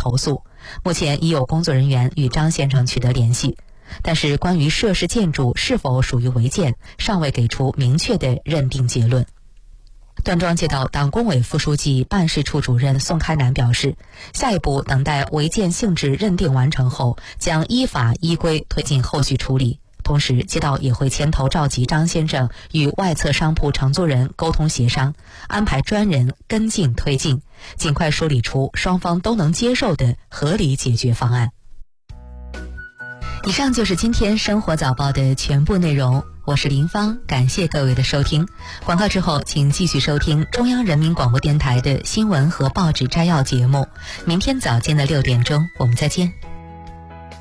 投诉，目前已有工作人员与张先生取得联系，但是关于涉事建筑是否属于违建，尚未给出明确的认定结论。段庄街道党工委副书记办事处主任宋开南表示，下一步等待违建性质认定完成后，将依法依规推进后续处理。同时，街道也会牵头召集张先生与外侧商铺承租人沟通协商，安排专人跟进推进，尽快梳理出双方都能接受的合理解决方案。以上就是今天生活早报的全部内容，我是林芳，感谢各位的收听。广告之后，请继续收听中央人民广播电台的新闻和报纸摘要节目。明天早间的6点钟，我们再见。